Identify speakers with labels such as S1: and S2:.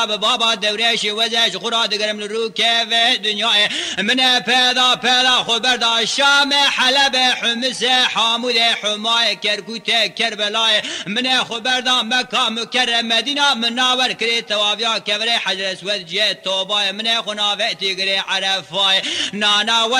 S1: بابا دورش وزش خراد گرم رو که و دنیای من پیدا خبر دا شام حلب حمص حامود حمای کرکوت کربلای من خبر دا مکه مکرم مدینه من ناور کری توابیا کبر حجر اسود جه توبای من خناوه تیگری عرفای نانا